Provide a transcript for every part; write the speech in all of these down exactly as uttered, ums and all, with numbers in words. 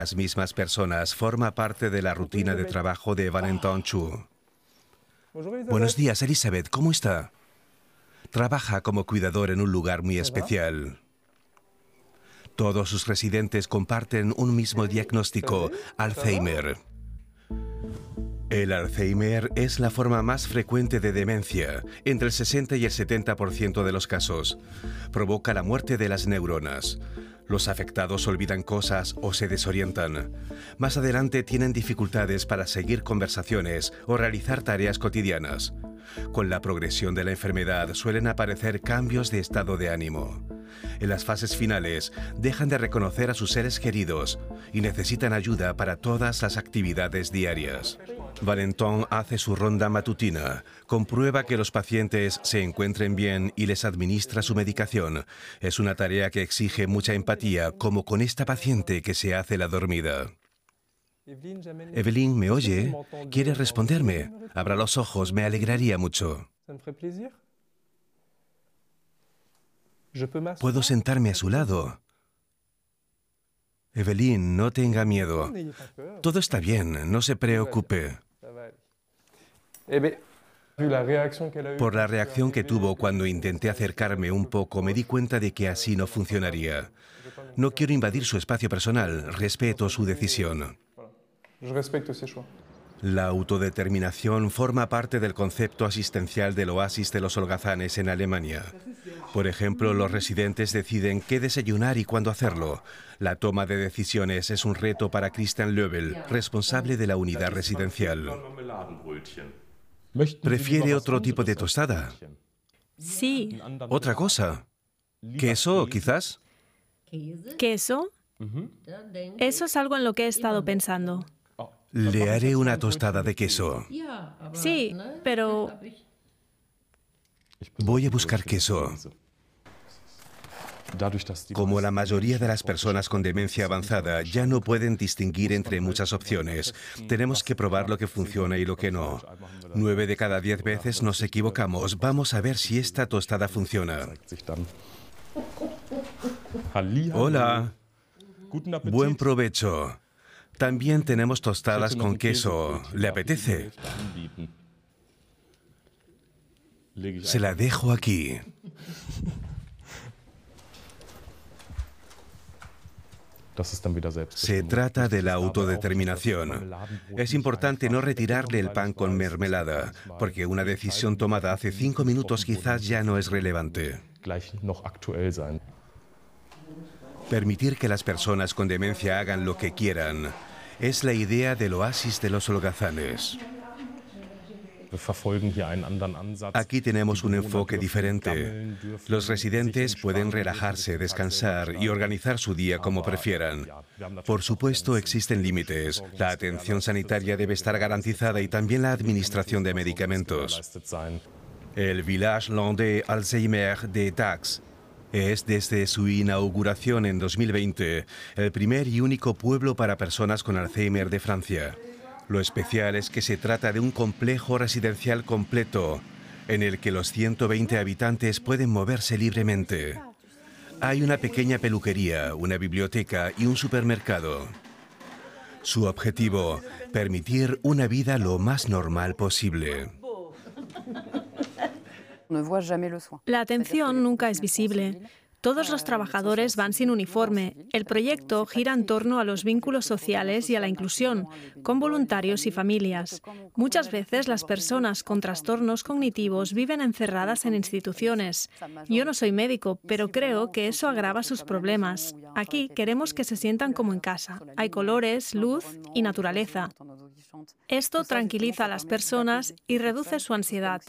Las mismas personas forma parte de la rutina de trabajo de Valentin Chu. Buenos días, Elizabeth, ¿cómo está? Trabaja como cuidador en un lugar muy especial. Todos sus residentes comparten un mismo diagnóstico, Alzheimer. El Alzheimer es la forma más frecuente de demencia, entre el sesenta y el setenta por ciento de los casos. Provoca la muerte de las neuronas. Los afectados olvidan cosas o se desorientan. Más adelante tienen dificultades para seguir conversaciones o realizar tareas cotidianas. Con la progresión de la enfermedad suelen aparecer cambios de estado de ánimo. En las fases finales dejan de reconocer a sus seres queridos y necesitan ayuda para todas las actividades diarias. Valentin hace su ronda matutina, comprueba que los pacientes se encuentren bien y les administra su medicación. Es una tarea que exige mucha empatía, como con esta paciente que se hace la dormida. Evelyn, ¿me oye? ¿Quiere responderme? Abra los ojos, me alegraría mucho. ¿Puedo sentarme a su lado? Evelyn, no tenga miedo. Todo está bien, no se preocupe. Por la reacción que tuvo cuando intenté acercarme un poco, me di cuenta de que así no funcionaría. No quiero invadir su espacio personal, respeto su decisión. La autodeterminación forma parte del concepto asistencial del oasis de los holgazanes en Alemania. Por ejemplo, los residentes deciden qué desayunar y cuándo hacerlo. La toma de decisiones es un reto para Christian Löbel, responsable de la unidad residencial. ¿Prefiere otro tipo de tostada? Sí. ¿Otra cosa? ¿Queso, quizás? ¿Queso? Eso es algo en lo que he estado pensando. Le haré una tostada de queso. Sí, pero... Voy a buscar queso. Como la mayoría de las personas con demencia avanzada ya no pueden distinguir entre muchas opciones, tenemos que probar lo que funciona y lo que no. Nueve de cada diez veces nos equivocamos. Vamos a ver si esta tostada funciona. Hola. Buen provecho. También tenemos tostadas con queso. ¿Le apetece? Se la dejo aquí. Se trata de la autodeterminación. Es importante no retirarle el pan con mermelada, porque una decisión tomada hace cinco minutos quizás ya no es relevante. Permitir que las personas con demencia hagan lo que quieran es la idea del oasis de los holgazanes. Aquí tenemos un enfoque diferente. Los residentes pueden relajarse, descansar y organizar su día como prefieran. Por supuesto, existen límites. La atención sanitaria debe estar garantizada y también la administración de medicamentos. El Village Landais Alzheimer de Dax es, desde su inauguración en dos mil veinte, el primer y único pueblo para personas con Alzheimer de Francia. Lo especial es que se trata de un complejo residencial completo, en el que los ciento veinte habitantes pueden moverse libremente. Hay una pequeña peluquería, una biblioteca y un supermercado. Su objetivo, permitir una vida lo más normal posible. La atención nunca es visible. Todos los trabajadores van sin uniforme. El proyecto gira en torno a los vínculos sociales y a la inclusión, con voluntarios y familias. Muchas veces las personas con trastornos cognitivos viven encerradas en instituciones. Yo no soy médico, pero creo que eso agrava sus problemas. Aquí queremos que se sientan como en casa. Hay colores, luz y naturaleza. Esto tranquiliza a las personas y reduce su ansiedad.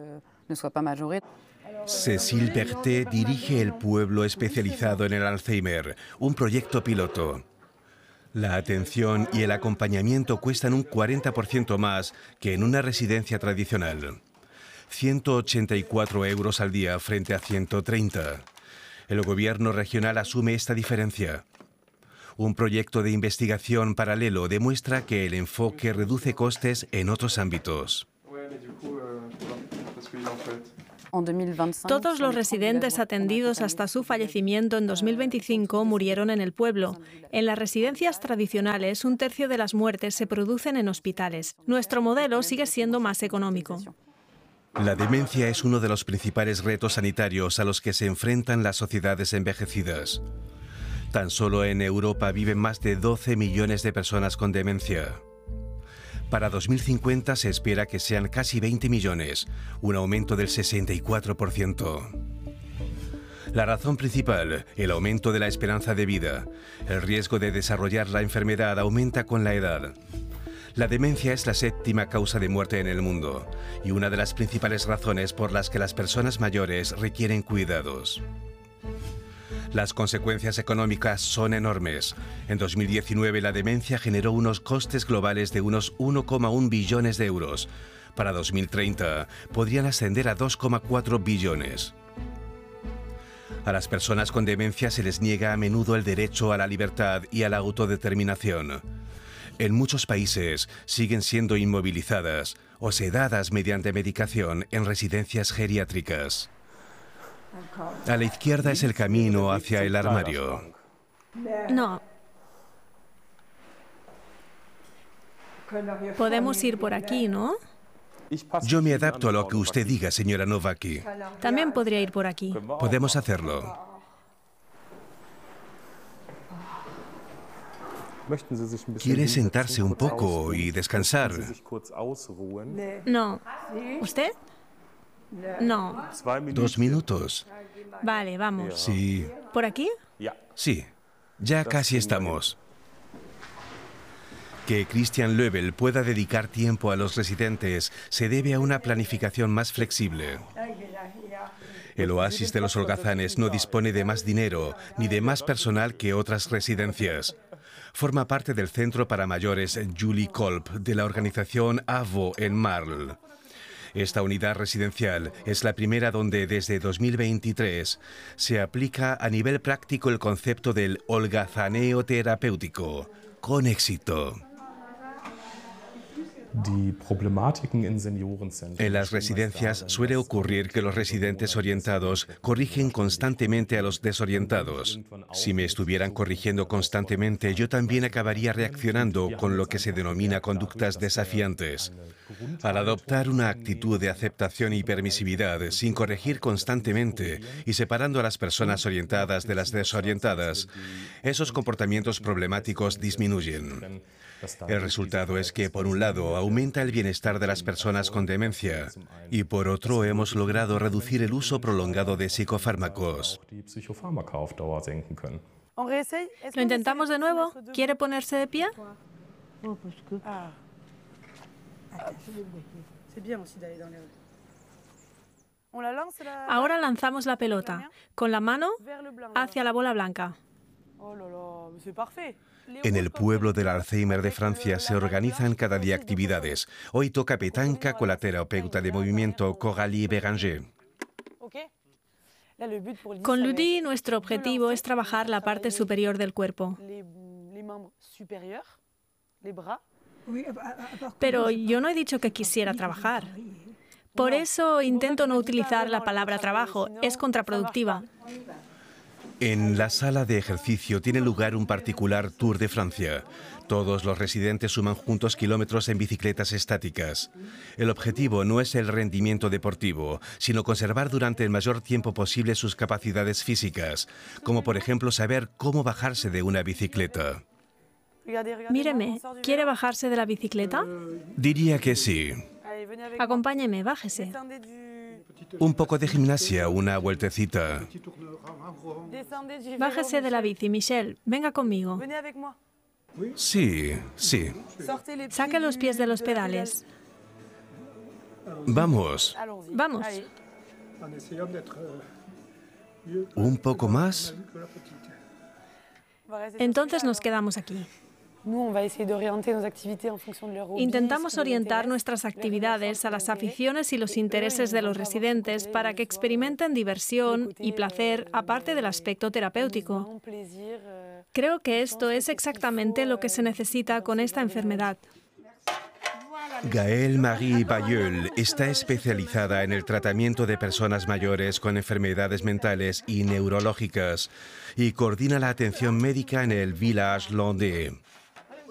Cécile Berthet dirige el pueblo especializado en el Alzheimer, un proyecto piloto. La atención y el acompañamiento cuestan un cuarenta por ciento más que en una residencia tradicional. ciento ochenta y cuatro euros al día frente a ciento treinta. El gobierno regional asume esta diferencia. Un proyecto de investigación paralelo demuestra que el enfoque reduce costes en otros ámbitos. Todos los residentes atendidos hasta su fallecimiento en dos mil veinticinco murieron en el pueblo. En las residencias tradicionales, un tercio de las muertes se producen en hospitales. Nuestro modelo sigue siendo más económico. La demencia es uno de los principales retos sanitarios a los que se enfrentan las sociedades envejecidas. Tan solo en Europa viven más de doce millones de personas con demencia. Para dos mil cincuenta se espera que sean casi veinte millones, un aumento del sesenta y cuatro por ciento. La razón principal, el aumento de la esperanza de vida. El riesgo de desarrollar la enfermedad aumenta con la edad. La demencia es la séptima causa de muerte en el mundo y una de las principales razones por las que las personas mayores requieren cuidados. Las consecuencias económicas son enormes. En dos mil diecinueve la demencia generó unos costes globales de unos uno coma uno billones de euros. Para dos mil treinta podrían ascender a dos coma cuatro billones. A las personas con demencia se les niega a menudo el derecho a la libertad y a la autodeterminación. En muchos países siguen siendo inmovilizadas o sedadas mediante medicación en residencias geriátricas. A la izquierda es el camino hacia el armario. No. Podemos ir por aquí, ¿no? Yo me adapto a lo que usted diga, señora Nowacki. También podría ir por aquí. Podemos hacerlo. ¿Quiere sentarse un poco y descansar? No. ¿Usted? No. Dos minutos. Vale, vamos. Sí. ¿Por aquí? Sí. Ya casi estamos. Que Christian Löbel pueda dedicar tiempo a los residentes se debe a una planificación más flexible. El oasis de los holgazanes no dispone de más dinero ni de más personal que otras residencias. Forma parte del Centro para Mayores Julie Kolb de la organización A V O en Marl. Esta unidad residencial es la primera donde desde dos mil veintitrés se aplica a nivel práctico el concepto del holgazaneo terapéutico, con éxito. En las residencias suele ocurrir que los residentes orientados corrigen constantemente a los desorientados. Si me estuvieran corrigiendo constantemente, yo también acabaría reaccionando con lo que se denomina conductas desafiantes. Al adoptar una actitud de aceptación y permisividad sin corregir constantemente y separando a las personas orientadas de las desorientadas, esos comportamientos problemáticos disminuyen. El resultado es que, por un lado, aumenta el bienestar de las personas con demencia y, por otro, hemos logrado reducir el uso prolongado de psicofármacos. ¿Lo intentamos de nuevo? ¿Quiere ponerse de pie? Ahora lanzamos la pelota, con la mano hacia la bola blanca. En el pueblo del Alzheimer de Francia se organizan cada día actividades. Hoy toca petanca con la terapeuta de movimiento Coralie Béranger. Con Ludi, nuestro objetivo es trabajar la parte superior del cuerpo. Pero yo no he dicho que quisiera trabajar. Por eso intento no utilizar la palabra trabajo, es contraproductiva. En la sala de ejercicio tiene lugar un particular Tour de Francia. Todos los residentes suman juntos kilómetros en bicicletas estáticas. El objetivo no es el rendimiento deportivo, sino conservar durante el mayor tiempo posible sus capacidades físicas, como por ejemplo saber cómo bajarse de una bicicleta. Míreme, ¿quiere bajarse de la bicicleta? Diría que sí. Acompáñeme, bájese. Un poco de gimnasia, una vueltecita. Bájese de la bici, Michelle. Venga conmigo. Sí, sí. Saque los pies de los pedales. Vamos. Vamos. ¿Un poco más? Gaëlle Marie Bayeul está especializada en el tratamiento de personas mayores con enfermedades mentales y neurológicas y coordina la atención médica en el Village Landais.